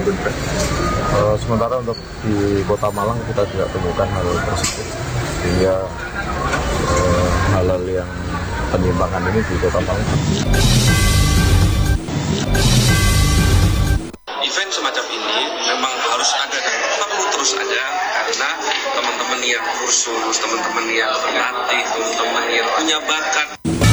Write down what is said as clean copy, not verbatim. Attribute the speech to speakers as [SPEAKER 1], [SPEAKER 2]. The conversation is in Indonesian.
[SPEAKER 1] Sementara untuk di Kota Malang kita tidak temukan hal tersebut, sehingga hal-hal yang penyimpangan ini di Kota Malang.
[SPEAKER 2] Event semacam ini memang harus ada dan perlu terus ada, karena teman-teman yang kursus, teman-teman yang berlatih, teman-teman yang punya bakat